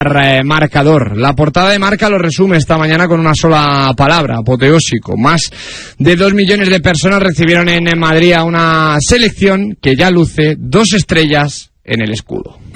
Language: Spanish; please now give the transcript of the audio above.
marcador. La portada de Marca lo resume esta mañana con una sola palabra: apoteósico. Más de 2 millones de personas recibieron en Madrid a una selección que ya luce 2 estrellas en el escudo.